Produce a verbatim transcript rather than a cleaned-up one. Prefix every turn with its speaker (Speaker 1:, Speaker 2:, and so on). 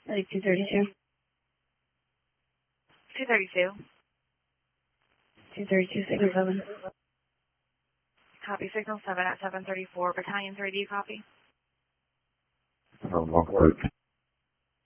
Speaker 1: Like two thirty-two.
Speaker 2: two thirty-two.
Speaker 1: two thirty-two, signal seven.
Speaker 2: Copy signal seven at seven thirty-four. Battalion three, do you copy?
Speaker 3: Um, one